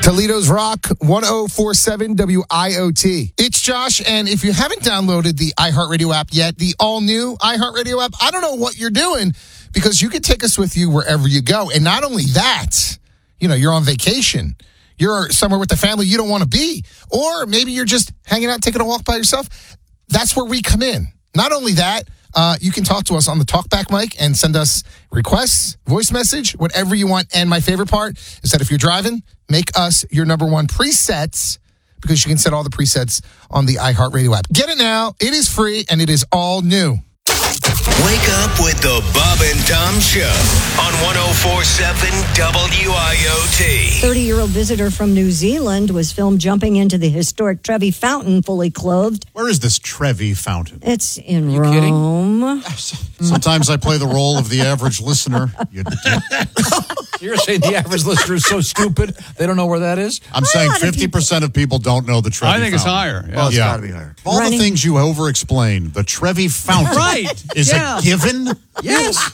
Toledo's Rock 1047 WIOT. It's Josh, and if you haven't downloaded the iHeartRadio app yet, the all-new iHeartRadio app, I don't know what you're doing, because you can take us with you wherever you go. And not only that, you're on vacation. You're somewhere with the family you don't want to be. Or maybe you're just hanging out, taking a walk by yourself. That's where we come in. Not only that, you can talk to us on the talkback mic and send us requests, voice message, whatever you want. And my favorite part is that if you're driving, make us your number one presets, because you can set all the presets on the iHeartRadio app. Get it now. It is free, and it is all new. Wake up with the Bob and Tom Show on 104.7 WIOT. 30-year-old visitor from New Zealand was filmed jumping into the historic Trevi Fountain fully clothed. Where is this Trevi Fountain? It's in Rome. Sometimes I play the role of the average listener. You dick. You're saying the average listener is so stupid they don't know where that is? I'm saying 50% of people don't know the Trevi Fountain. I think it's higher. Yeah. Well, it's got to be higher. All the things you over-explain, the Trevi Fountain right. is a given? Yes.